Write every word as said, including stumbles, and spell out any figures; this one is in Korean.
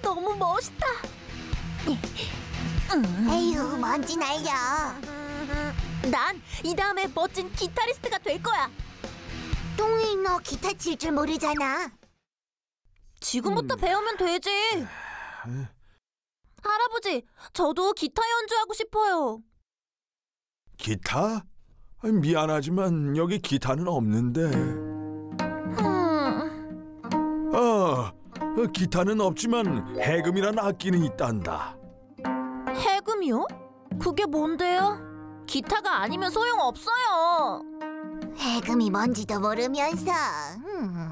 너무 멋있다. 에휴, 먼지 날려. 난 이 다음에 멋진 기타리스트가 될 거야. 똥이, 너 기타 칠 줄 모르잖아. 지금부터 배우면 되지. 할아버지, 저도 기타 연주하고 싶어요. 기타? 미안하지만 여기 기타는 없는데. 음... 아, 기타는 없지만 해금이란 악기는 있단다. 해금이요? 그게 뭔데요? 기타가 아니면 소용없어요. 해금이 뭔지도 모르면서. 음.